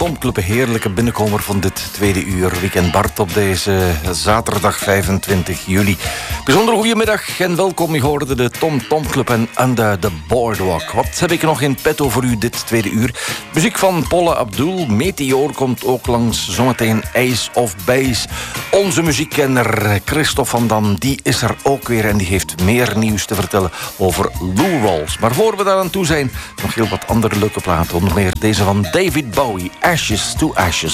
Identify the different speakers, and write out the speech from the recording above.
Speaker 1: Tom Club, een heerlijke binnenkomer van dit tweede uur. Weekend Bart op deze zaterdag 25 juli. Bijzonder goedemiddag en welkom. Je hoorde de Tom Club en Under the Boardwalk. Wat heb ik nog in petto voor u dit tweede uur? Muziek van Paula Abdul. Meteor komt ook langs. Zometeen Ace of Base. Onze muziekkenner Christophe van Dam, die is er ook weer en die heeft meer nieuws te vertellen over Lou Rawls. Maar voor we daar aan toe zijn, nog heel wat andere leuke platen. Onder meer deze van David Bowie, Ashes to Ashes.